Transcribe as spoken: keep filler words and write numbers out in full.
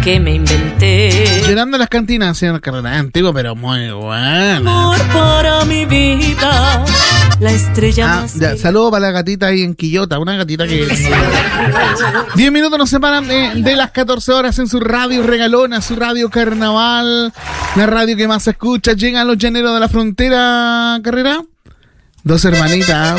que me inventé. Llorando en las cantinas, señor Carrera, antiguo, pero muy bueno. Amor para mi vida, la estrella Ah, más ya, saludo para la gatita ahí en Quillota, una gatita que... Diez minutos nos separan de, de las catorce horas en su radio regalona, su radio carnaval, la radio que más se escucha. Llegan los llaneros de la frontera, Carrera. Dos hermanitas.